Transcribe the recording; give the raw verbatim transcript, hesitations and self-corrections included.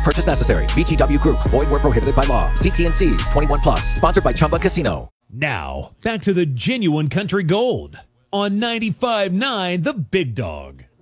purchase necessary. V G W Group. Void where prohibited by law. See T N C's twenty-one plus. Sponsored by Chumba Casino. Now, back to the genuine country gold on ninety-five point nine The Big Dog.